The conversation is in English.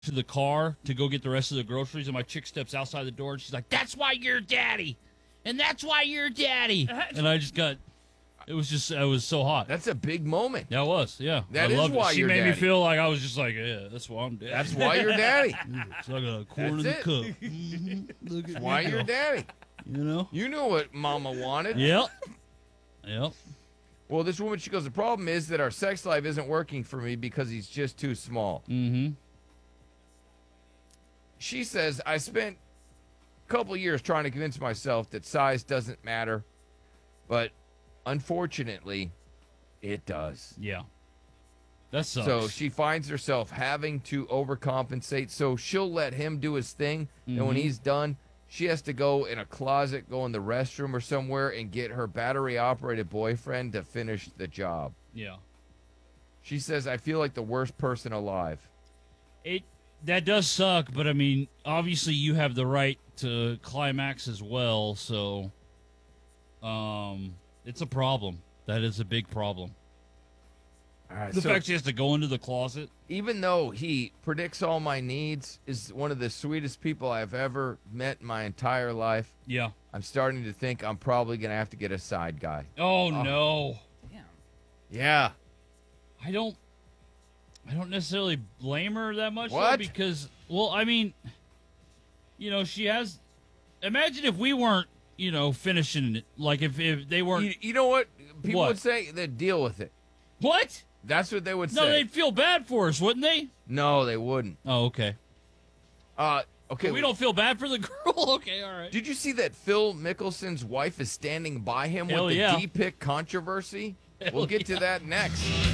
to the car to go get the rest of the groceries, and my chick steps outside the door, and she's like, "That's why you're daddy, and that's why you're daddy." And I just got, it was so hot. That's a big moment. That was, yeah. That I is loved why it. She you're made me daddy. feel like I was just like, yeah, that's why I'm daddy. That's why you're daddy. It's like a corn in That's the it. cup. Look at That's why me you're go. daddy. You know? You knew what Mama wanted. Yep. Yep. Well, this woman, she goes, the problem is that our sex life isn't working for me because he's just too small. Mm-hmm. She says, I spent a couple years trying to convince myself that size doesn't matter, but unfortunately, it does. Yeah. That sucks. So she finds herself having to overcompensate. So she'll let him do his thing, and when he's done, she has to go in a closet, go in the restroom or somewhere, and get her battery-operated boyfriend to finish the job. Yeah. She says, I feel like the worst person alive. That does suck, but I mean, obviously you have the right to climax as well, so it's a problem. That is a big problem. All right, The so fact she has to go into the closet. even though he predicts all my needs, is one of the sweetest people I've ever met in my entire life, Yeah. I'm starting to think I'm probably going to have to get a side guy. Oh, no. Yeah. I don't necessarily blame her that much though, What? because, well, I mean, she has. Imagine if we weren't, finishing it. Like if they weren't. You know what? People What? would say they'd deal with it. What? That's what they would No, say. they'd feel bad for us, wouldn't they? No, they wouldn't. Oh, okay. Okay. We don't feel bad for the girl. Okay, all right. Did you see that Phil Mickelson's wife is standing by him Hell with the yeah. D-pick controversy? Hell We'll get yeah. to that next.